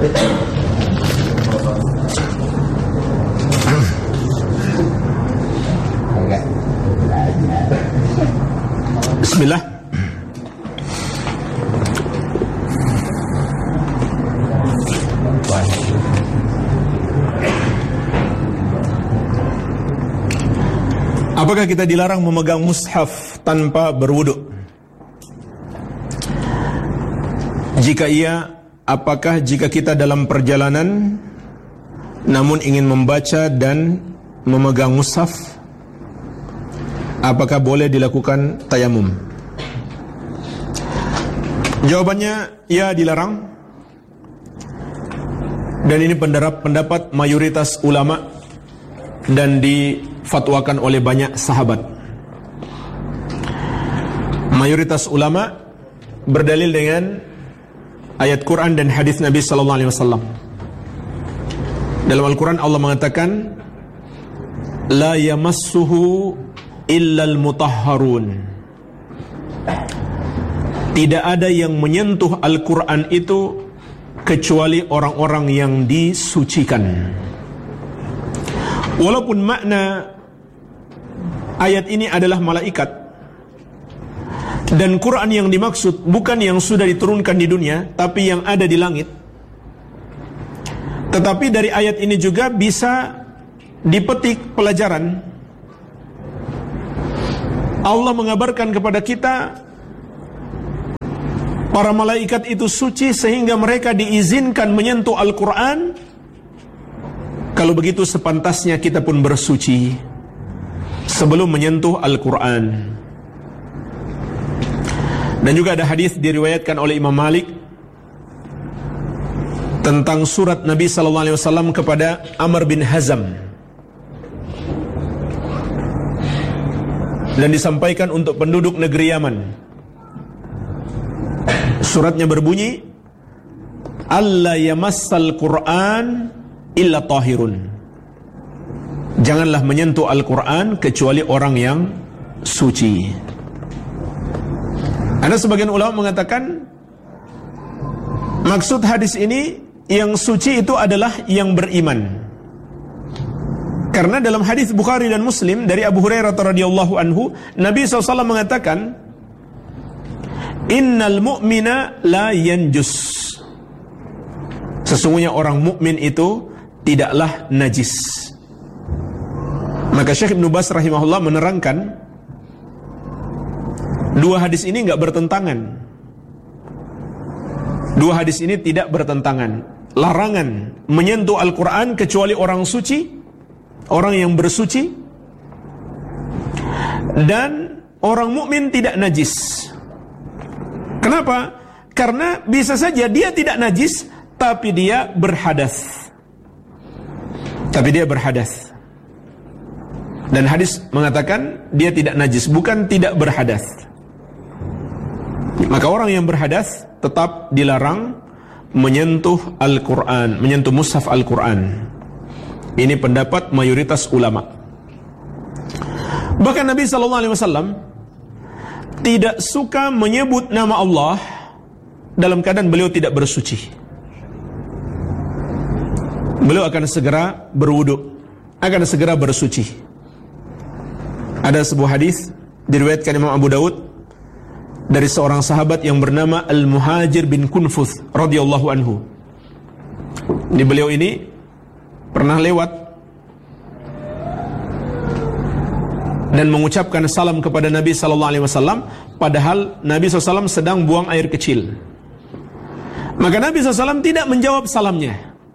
Bismillah. Apakah kita dilarang memegang mushaf tanpa berwudu? Jika iya, apakah jika kita dalam perjalanan namun ingin membaca dan memegang mushaf, apakah boleh dilakukan tayamum? Jawabannya, ya, dilarang. Dan ini pendapat mayoritas ulama dan difatwakan oleh banyak sahabat. Mayoritas ulama berdalil dengan ayat Quran dan hadis Nabi sallallahu alaihi wasallam. Dalam Al-Quran Allah mengatakan, la yamassuhu illal mutahharun. Tidak ada yang menyentuh Al-Quran itu kecuali orang-orang yang disucikan. Walaupun makna ayat ini adalah malaikat, dan Quran yang dimaksud bukan yang sudah diturunkan di dunia, tapi yang ada di langit. Tetapi dari ayat ini juga bisa dipetik pelajaran. Allah mengabarkan kepada kita, para malaikat itu suci sehingga mereka diizinkan menyentuh Al-Quran. Kalau begitu sepantasnya kita pun bersuci sebelum menyentuh Al-Quran. Dan juga ada hadis diriwayatkan oleh Imam Malik tentang surat Nabi sallallahu alaihi wasallam kepada Amr bin Hazm, dan disampaikan untuk penduduk negeri Yaman. Suratnya berbunyi, alla yamassal Qur'an illa tahirun. Janganlah menyentuh Al-Quran kecuali orang yang suci. Ada sebagian ulama mengatakan maksud hadis ini, yang suci itu adalah yang beriman. Karena dalam hadis Bukhari dan Muslim dari Abu Hurairah radhiyallahu anhu, Nabi SAW mengatakan, innal mu'mina la yanjus. Sesungguhnya orang mukmin itu tidaklah najis. Maka Syekh Ibn Baz rahimahullah menerangkan, dua hadis ini enggak bertentangan. Dua hadis ini tidak bertentangan. Larangan menyentuh Al-Quran kecuali orang suci, orang yang bersuci, dan orang mukmin tidak najis. Kenapa? Karena bisa saja dia tidak najis, tapi dia berhadas. Dan hadis mengatakan dia tidak najis, bukan tidak berhadas. Maka orang yang berhadas tetap dilarang menyentuh Al-Quran, menyentuh mushaf Al-Quran. Ini pendapat mayoritas ulama. Bahkan Nabi SAW tidak suka menyebut nama Allah dalam keadaan beliau tidak bersuci. Beliau akan segera berwudu, akan segera bersuci. Ada sebuah hadis diriwayatkan Imam Abu Daud dari seorang sahabat yang bernama Al-Muhajir bin Kunfuth radhiyallahu anhu. Di beliau ini pernah lewat dan mengucapkan salam kepada Nabi sallallahu alaihi wasallam, padahal Nabi SAW sedang buang air kecil. Maka Nabi SAW tidak menjawab salamnya.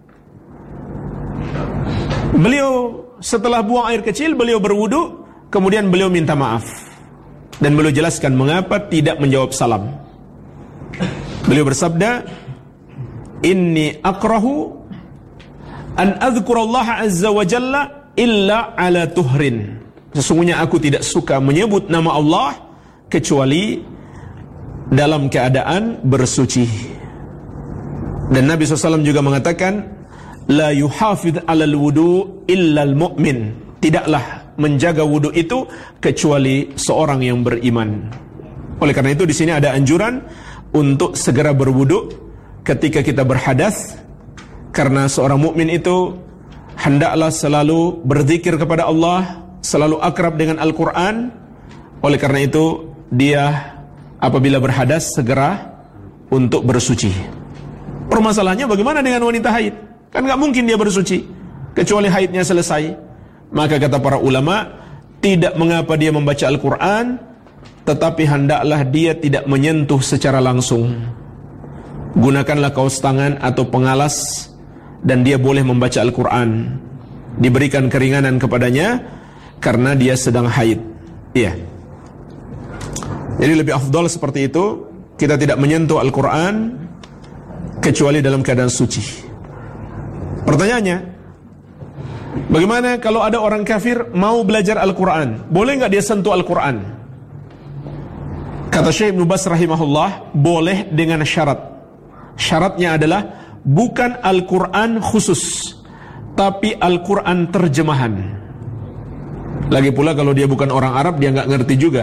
Beliau setelah buang air kecil, beliau berwudu, kemudian beliau minta maaf. Dan beliau jelaskan mengapa tidak menjawab salam. Beliau bersabda, inni akrahu an adhkurallaha azza wa jalla illa ala tuhrin. Sesungguhnya aku tidak suka menyebut nama Allah kecuali dalam keadaan bersuci. Dan Nabi SAW juga mengatakan, la yuhafidh alal wudu illa al-mu'min. Tidaklah menjaga wudu itu kecuali seorang yang beriman. Oleh karena itu di sini ada anjuran untuk segera berwudu ketika kita berhadas Karena seorang mukmin itu hendaklah selalu berzikir kepada Allah, selalu akrab dengan Al-Quran. Oleh karena itu dia apabila berhadas segera untuk bersuci. Permasalahannya bagaimana dengan wanita haid? Kan gak mungkin dia bersuci kecuali haidnya selesai. Maka kata para ulama, tidak mengapa dia membaca Al-Quran, tetapi hendaklah dia tidak menyentuh secara langsung. Gunakanlah kaos tangan atau pengalas, dan dia boleh membaca Al-Quran. Diberikan keringanan kepadanya karena dia sedang haid. Iya. Jadi lebih afdal seperti itu. Kita tidak menyentuh Al-Quran kecuali dalam keadaan suci. Pertanyaannya, bagaimana kalau ada orang kafir mau belajar Al-Quran? Boleh nggak dia sentuh Al-Quran? Kata Syekh Ibnu Baz rahimahullah, boleh dengan syarat. Syaratnya adalah bukan Al-Quran khusus, tapi Al-Quran terjemahan. Lagi pula kalau dia bukan orang Arab, dia nggak ngerti juga.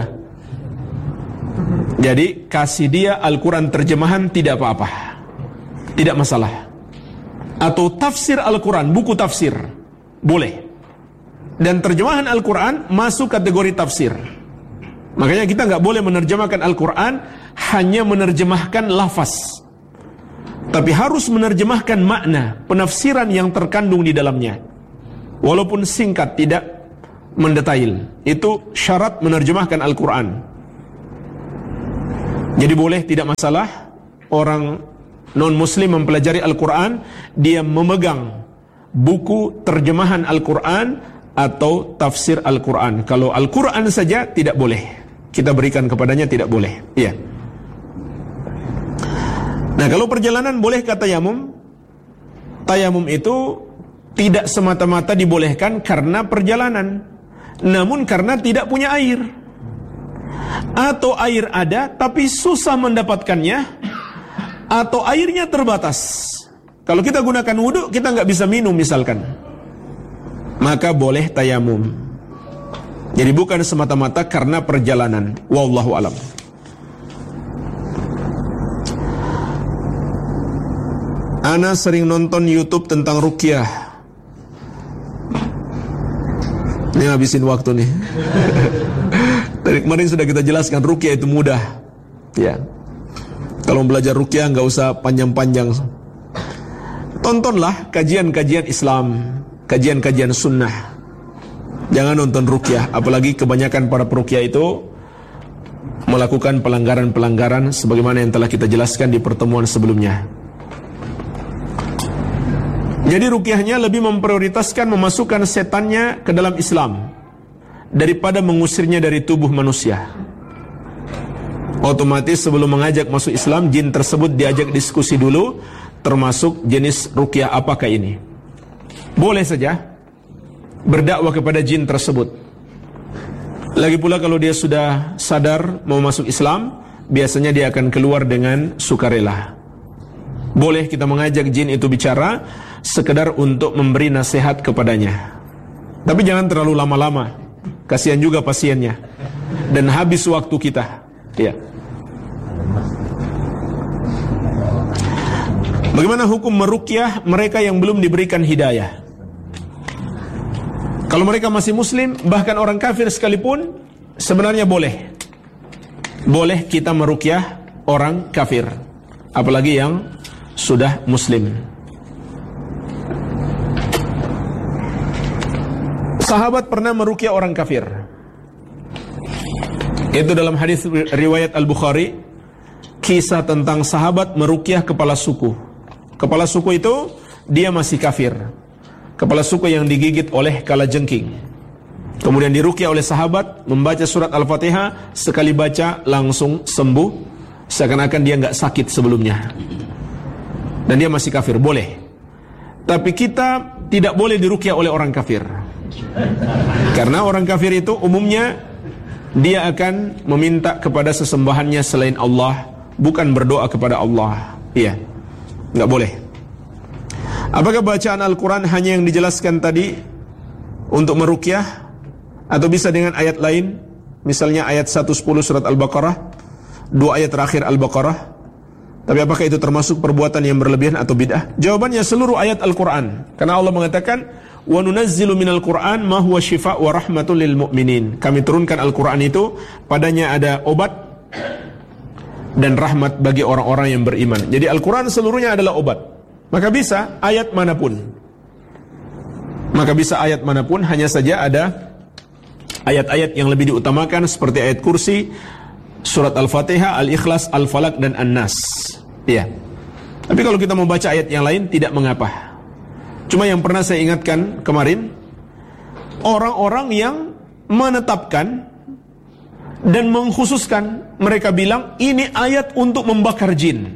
Jadi kasih dia Al-Quran terjemahan tidak apa-apa, tidak masalah. Atau tafsir Al-Quran, buku tafsir, boleh. Dan terjemahan Al-Quran masuk kategori tafsir. Makanya kita nggak boleh menerjemahkan Al-Quran hanya menerjemahkan lafaz, tapi harus menerjemahkan makna, penafsiran yang terkandung di dalamnya. Walaupun singkat, tidak mendetail. Itu syarat menerjemahkan Al-Quran. Jadi boleh, tidak masalah orang non-muslim mempelajari Al-Quran, dia memegang buku terjemahan Al-Quran atau tafsir Al-Quran. Kalau Al-Quran saja tidak boleh, kita berikan kepadanya, tidak boleh. Iya. Nah, kalau perjalanan bolehkah tayamum? Tayamum itu tidak semata-mata dibolehkan karena perjalanan, namun karena tidak punya air. Atau air ada tapi susah mendapatkannya, atau airnya terbatas. Kalau kita gunakan wudhu, kita nggak bisa minum misalkan, maka boleh tayamum. Jadi bukan semata-mata karena perjalanan. Wallahu alam. Ana sering nonton YouTube tentang ruqyah. Ini ngabisin waktu nih. Dari kemarin sudah kita jelaskan ruqyah itu mudah. Ya. Kalau belajar ruqyah nggak usah panjang-panjang. Tontonlah kajian-kajian Islam, kajian-kajian sunnah. Jangan nonton ruqyah, apalagi kebanyakan para peruqyah itu melakukan pelanggaran-pelanggaran sebagaimana yang telah kita jelaskan di pertemuan sebelumnya. Jadi ruqyahnya lebih memprioritaskan memasukkan setannya ke dalam Islam daripada mengusirnya dari tubuh manusia. Otomatis sebelum mengajak masuk Islam, jin tersebut diajak diskusi dulu, termasuk jenis ruqyah apakah ini. Boleh saja berdakwah kepada jin tersebut. Lagi pula kalau dia sudah sadar mau masuk Islam, biasanya dia akan keluar dengan sukarela. Boleh kita mengajak jin itu bicara, sekedar untuk memberi nasihat kepadanya. Tapi jangan terlalu lama-lama, kasihan juga pasiennya, dan habis waktu kita. Ya. Bagaimana hukum meruqyah mereka yang belum diberikan hidayah? Kalau mereka masih muslim, bahkan orang kafir sekalipun, sebenarnya boleh. Boleh kita meruqyah orang kafir, apalagi yang sudah muslim. Sahabat pernah meruqyah orang kafir. Itu dalam hadis riwayat Al-Bukhari, kisah tentang sahabat meruqyah kepala suku. Kepala suku itu dia masih kafir. Kepala suku yang digigit oleh kalajengking. Kemudian diruqyah oleh sahabat, membaca surat Al-Fatihah, sekali baca langsung sembuh, seakan-akan dia nggak sakit sebelumnya. Dan dia masih kafir, boleh. Tapi kita tidak boleh diruqyah oleh orang kafir. Karena orang kafir itu umumnya dia akan meminta kepada sesembahannya selain Allah, bukan berdoa kepada Allah. Iya, nggak boleh. Apakah bacaan Al-Quran hanya yang dijelaskan tadi untuk meruqyah, atau bisa dengan ayat lain? Misalnya ayat 110 surat Al-Baqarah, 2 ayat terakhir Al-Baqarah, Tapi apakah itu termasuk perbuatan yang berlebihan atau bid'ah? Jawabannya seluruh ayat Al-Quran. Karena Allah mengatakan, wa nunazzilu minal Qur'an ma huwa shifa' wa rahmatul lil mu'minin. Kami turunkan Al-Quran itu, padanya ada obat dan rahmat bagi orang-orang yang beriman. Jadi Al-Quran seluruhnya adalah obat. Maka bisa ayat manapun. Hanya saja ada ayat-ayat yang lebih diutamakan seperti ayat kursi, surat Al-Fatihah, Al-Ikhlas, Al-Falaq, dan An-Nas. Iya. Tapi kalau kita membaca ayat yang lain, tidak mengapa. Cuma yang pernah saya ingatkan kemarin, orang-orang yang menetapkan dan mengkhususkan, mereka bilang, ini ayat untuk membakar jin.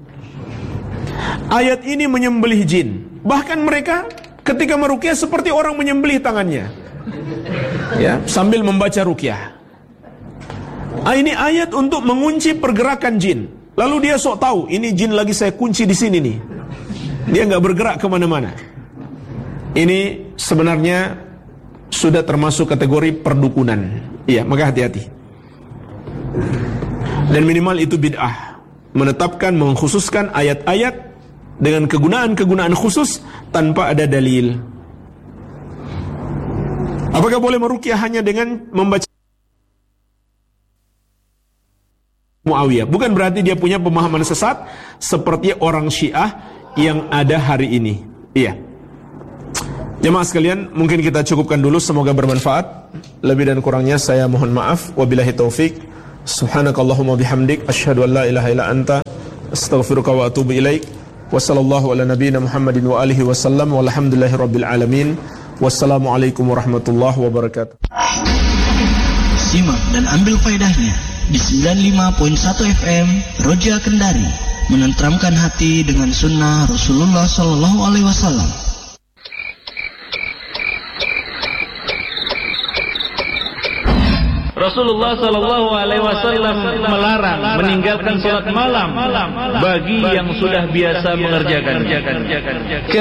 Ayat ini menyembelih jin. Bahkan mereka ketika meruqyah seperti orang menyembelih tangannya. Ya, sambil membaca ruqyah. Ini ayat untuk mengunci pergerakan jin. Lalu dia sok tahu, ini jin lagi saya kunci di sini nih. Dia nggak bergerak kemana-mana. Ini sebenarnya sudah termasuk kategori perdukunan. Iya, maka hati-hati. Dan minimal itu bid'ah. Menetapkan, mengkhususkan ayat-ayat dengan kegunaan-kegunaan khusus tanpa ada dalil. Apakah boleh meruqyah hanya dengan membaca Muawiyah? Bukan berarti dia punya pemahaman sesat seperti orang Syiah yang ada hari ini. Iya. Jemaah sekalian, mungkin kita cukupkan dulu, semoga bermanfaat. Lebih dan kurangnya saya mohon maaf. Wabillahi taufik. Subhanakallahumma bihamdik, asyhadu an la ilaha illa anta, astaghfiruka wa atubu ilaik. Wa sallallahu ala nabiyyina Muhammadin wa alihi wasallam, walhamdulillahi rabbil alamin. Wassalamualaikum warahmatullahi wabarakatuh. Simak dan ambil faedahnya di 95.1 FM Roja Kendari, menenteramkan hati dengan sunnah Rasulullah Sallallahu Alaihi Wasallam. Rasulullah Sallallahu Alaihi Wasallam melarang meninggalkan salat malam bagi yang sudah biasa mengerjakan.